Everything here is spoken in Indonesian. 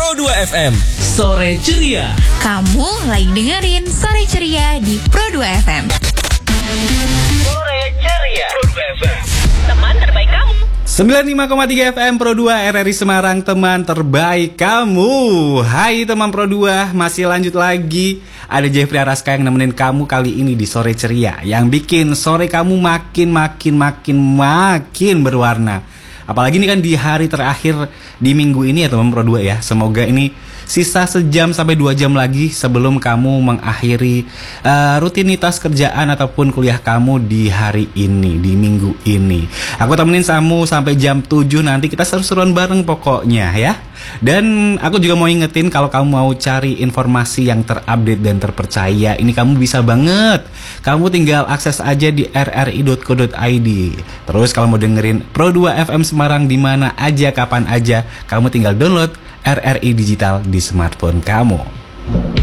Pro 2 FM. Sore ceria. Kamu lagi dengerin Sore Ceria di Pro 2 FM. Sore ceria. Pro 2 FM. Teman terbaik kamu. 95,3 FM Pro 2 RRI Semarang, teman terbaik kamu. Hai teman Pro 2, masih lanjut lagi. Ada Jeffrey Araska yang nemenin kamu kali ini di Sore Ceria, yang bikin sore kamu makin berwarna. Apalagi ini kan di hari terakhir di minggu ini ya teman Pro 2 ya. Semoga ini sisa sejam sampai 2 jam lagi sebelum kamu mengakhiri rutinitas kerjaan ataupun kuliah kamu di hari ini, di minggu ini. Aku temenin kamu sampai jam 7 nanti, kita seru-seruan bareng pokoknya ya. Dan aku juga mau ingetin kalau kamu mau cari informasi yang terupdate dan terpercaya, ini kamu bisa banget. Kamu tinggal akses aja di rri.co.id. Terus kalau mau dengerin Pro 2 FM Semarang di mana aja, kapan aja, kamu tinggal download RRI Digital di smartphone kamu.